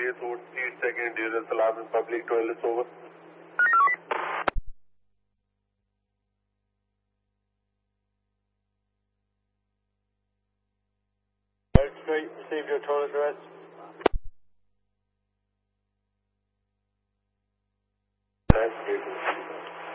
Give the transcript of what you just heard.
base, would speed second, dangerous alarm in public toilets, over. Straight, received your toilet address.